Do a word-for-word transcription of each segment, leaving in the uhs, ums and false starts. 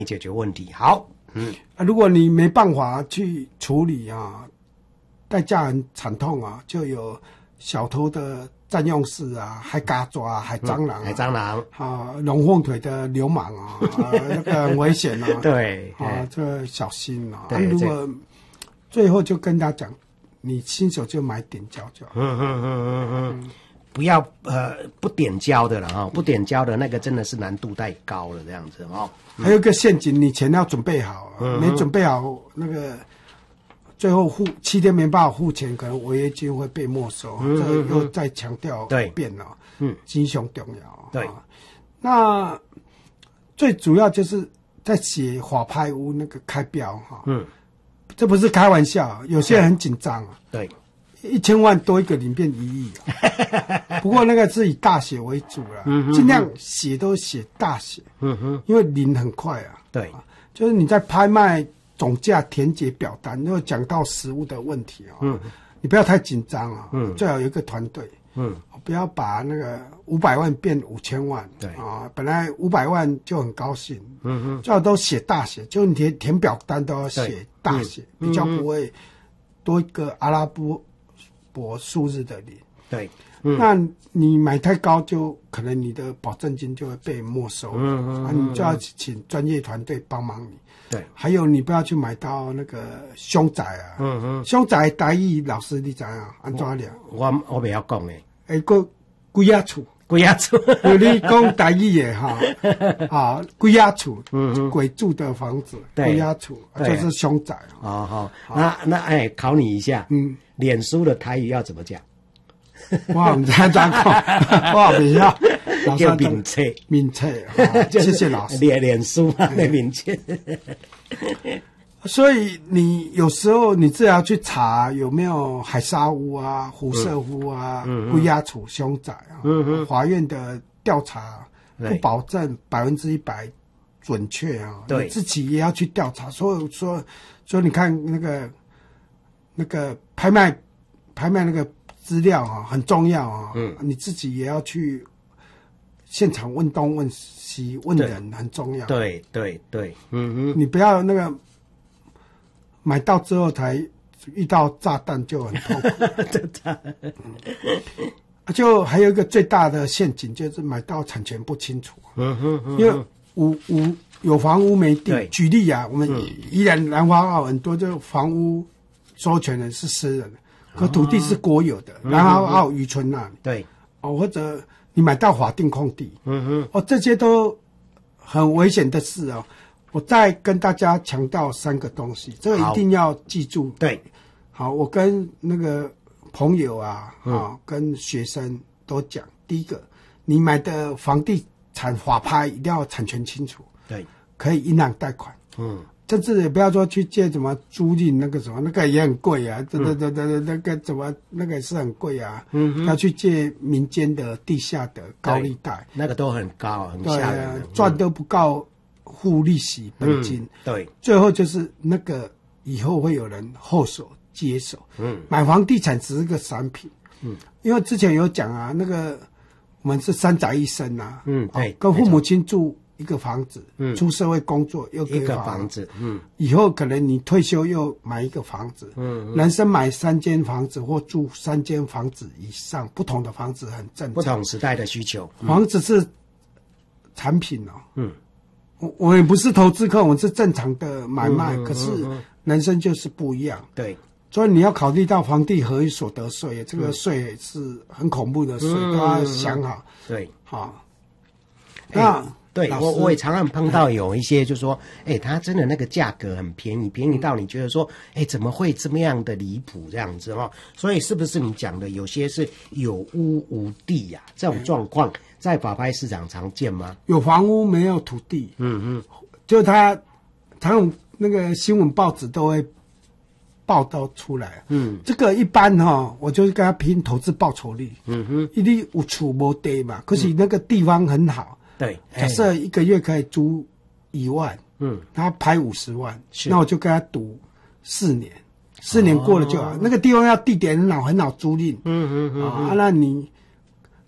解决问题。好，嗯， 啊，如果你没办法去处理啊，代价很惨痛啊，就有小偷的占用室啊，海嘎抓、海蟑螂、啊嗯、海蟑螂啊，龙凤腿的流氓啊，啊那个很危险啊。 对， 啊，这小心啊。 对， 啊、如果最后就跟他讲，你新手就买点胶就好。 嗯嗯嗯嗯嗯。不要呃不点胶的了哈、哦，不点胶的那个真的是难度太高了，这样子哦。 还有一个陷阱，你钱要准备好， 嗯、 没准备好那个，最后付七天没办法付钱，可能违约金会被没收。嗯、这个又再强调一遍了，嗯，金熊重要。 对， 啊、那最主要就是在写法拍屋那个开标哈，嗯，这不是开玩笑，有些人很紧张啊。 对。 一千万多一个零变一亿、啊，不过那个是以大写为主了，嗯、尽量写都写大写，嗯哼，因为零很快啊。 对、 啊，就是你在拍卖总价填写表单，如果讲到实物的问题啊，嗯，你不要太紧张啊，嗯，最好有一个团队，嗯，不要把那个五百万变五千万， 对啊，本来五百万就很高兴，嗯哼，最好都写大写，就你填填表单都要写大写，嗯、比较不会多一个阿拉伯。博数日的零， 对， 嗯、那你买太高，就可能你的保证金就会被没收，嗯嗯嗯、啊，你就要请专业团队帮忙你。 对， 还有你不要去买到那个凶宅啊，嗯嗯，凶宅台语老师你知啊？安怎了？ 我我不要讲诶， 诶，个鬼仔厝， 鬼仔厝， 有你讲台语的哈，啊，鬼仔厝，嗯嗯，鬼住的房子，鬼仔厝就是凶宅。 哦好，那那哎，考你一下，嗯。脸书的台语要怎么讲？ 我唔知怎讲，我不晓。 叫名册， 名册，谢谢老师。 脸脸书啊，那名册。 所以你有时候你自己要去查有没有海沙屋啊、湖社屋啊、龟鸭处凶宅啊。嗯法院的调查不保证百分之一百准确啊，你自己也要去调查。所以说，所以你看那个。那个拍卖，拍卖那个资料啊，很重要啊。嗯，你自己也要去现场问东问西，问人很重要。 对对对，嗯哼， 你不要那个买到之后才遇到炸弹就很痛苦。嗯、就还有一个最大的陷阱就是买到产权不清楚。嗯哼，嗯哼因为无无有房屋没地。举例啊，我们宜兰南华澳很多就房屋。收权人是私人的，可土地是国有的，然后澳渔村那里， 对， 哦，或者你买到法定空地，嗯哼，哦，这些都很危险的事哦。我再跟大家强调三个东西，这个一定要记住。 对， 好，我跟那个朋友啊，啊、嗯，跟学生都讲，第一个，你买的房地产法拍一定要产权清楚， 对， 可以银行贷款，嗯。甚至也不要说去借什么租赁那个什么，那个也很贵啊，这这这这那个怎么那个也是很贵啊。嗯，要去借民间的地下的高利贷， 那个都很高，很吓人的， 赚都不够付利息本金。 嗯、对， 最后就是那个以后会有人后手接手。嗯，买房地产只是个产品。嗯，因为之前有讲啊，那个我们是三宅一生啊。嗯，对，跟父母亲住。一个房子，嗯，出社会工作又一个房子，嗯， 以后可能你退休又买一个房子，嗯，男生买三间房子或住三间房子以上，不同的房子很正常， 不同时代的需求， 嗯、房子是产品哦，嗯，我我也不是投资客，我是正常的买卖，嗯、可是男生就是不一样， 对， 所以你要考虑到房地合一所得税，这个税是很恐怖的税，嗯、都要想好， 对， 好，那。欸对我我也常常碰到有一些就说，哎、欸，他真的那个价格很便宜，便宜到你觉得说，哎、欸，怎么会这么样的离谱这样子哦？所以是不是你讲的有些是有屋无地呀、啊？这种状况在法拍市场常见吗？ 有房屋没有土地，嗯嗯，就他常有那个新闻报纸都会报道出来，嗯，这个一般哈、哦，我就是跟他拼投资报酬率，嗯哼，一定有厝无地嘛，可是那个地方很好。 对， 假设一个月可以租一万，嗯，他拍五十万，那我就跟他赌四年，四年过了就好。哦、那个地方要地点很好，很好租赁，嗯嗯嗯啊，那你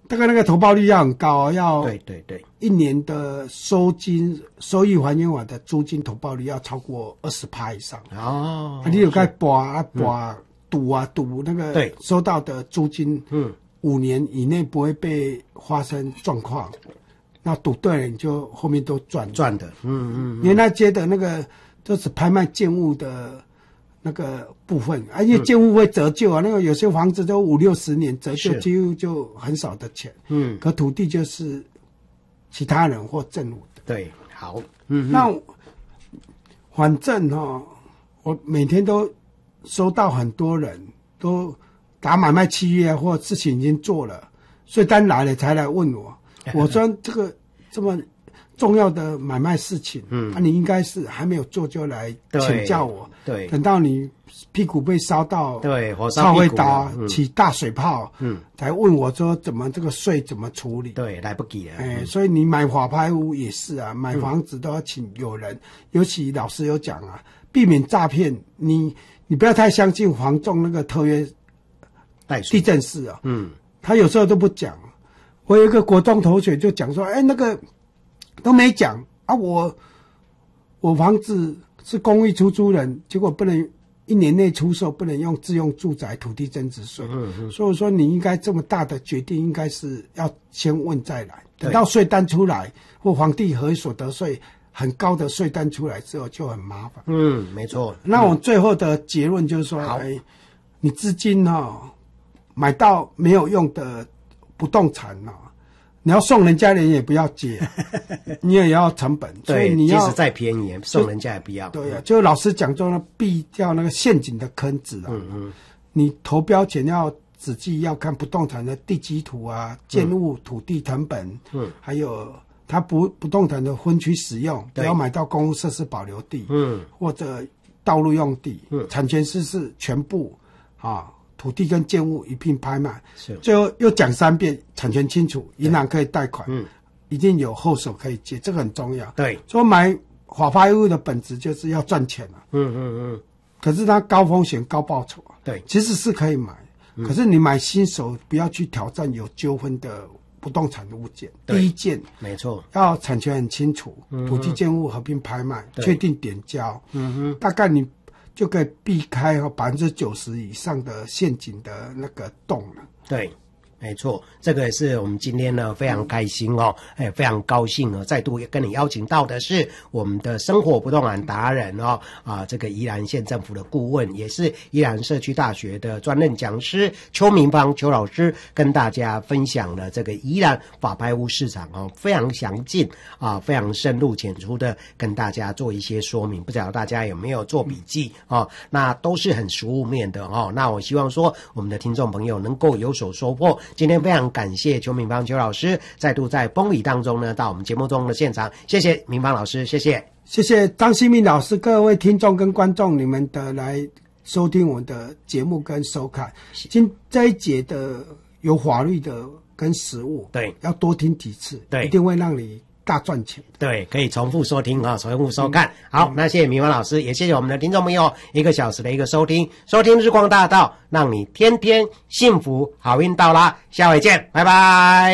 大概那个投报率要很高，要对对对， 一年的收金收益还原法的租金投报率要超过二十趴以上。 哦， 啊、你有该博啊博赌啊赌那个对收到的租金， 嗯， 五年以内不会被发生状况，那赌对了你就后面都赚赚的，嗯嗯， 因为那街的那个就是拍卖建物的那个部分，啊，因为建物会折旧啊，嗯、那个有些房子都五六十年折旧，几乎就很少的钱。嗯，可土地就是其他人或政府的。 对，好，嗯， 那反正哈、哦，我每天都收到很多人都打买卖契约或事情已经做了，税单来了才来问我。我说这个这么重要的买卖事情，嗯，啊，你应该是还没有做就来请教我， 对， 等到你屁股被烧到， 对，火烧屁股打起大水泡，嗯，才问我说怎么这个税怎么处理？ 对，来不及了。 哎、欸，所以你买法拍屋也是啊，买房子都要请有人，嗯、尤其老师有讲啊，避免诈骗，你你不要太相信房仲那个特约地震师啊，嗯，他有时候都不讲。我有一个国中同学就讲说，哎、欸，那个都没讲啊，我我房子是公寓出租人，结果不能一年内出售，不能用自用住宅土地增值税。嗯嗯。所以说你应该这么大的决定，应该是要先问再来，等到税单出来或房地合一所得税很高的税单出来之后就很麻烦。 嗯，没错。 那我最后的结论就是说，哎、欸，你资金哦买到没有用的不动产哦，你要送人家人也不要接，你也要成本，所以你要即使再便宜，送人家也不要。 对啊，就老师讲说呢，避掉那个陷阱的坑子啊。嗯嗯。你投标前要仔细要看不动产的地基图啊、建物土地成本，嗯，还有它不不动产的分区使用，不要买到公共设施保留地，嗯，或者道路用地，嗯，产权是是全部啊。土地跟建物一并拍卖，是最后又讲三遍，产权清楚，银行可以贷款，嗯，一定有后手可以借，这个很重要。 对， 所以买法拍屋的本质就是要赚钱啊。嗯嗯嗯。可是它高风险高报酬啊。 对， 其实是可以买，嗯、可是你买新手不要去挑战有纠纷的不动产的物件。第一件， 没错， 要产权很清楚，嗯、土地建物合并拍卖，确定点交。嗯哼，大概你就可以避开百分之九十以上的陷阱的那个洞了。 对，没错，这个也是我们今天呢非常开心哦，哎，非常高兴哦，再度也跟你邀请到的是我们的生活不动产达人哦，啊，这个宜兰县政府的顾问，也是宜兰社区大学的专任讲师邱明芳邱老师，跟大家分享了这个宜兰法拍屋市场哦，非常详尽啊，非常深入浅出的跟大家做一些说明，不知道大家有没有做笔记哦？那都是很实务面的哦。那我希望说我们的听众朋友能够有所收获。今天非常感谢邱明芳邱老师再度在崩里当中呢到我们节目中的现场，谢谢明芳老师，谢谢， 谢谢张新民老师，各位听众跟观众，你们的来收听我的节目跟收看。今这一节的有法律的跟实务， 对， 要多听几次， 对， 一定会让你大赚钱。 对，可以重复收听啊，重复收看。嗯、好，那谢谢明芳老师，也谢谢我们的听众朋友一个小时的一个收听，收听日光大道，让你天天幸福，好运到啦，下回见，拜拜。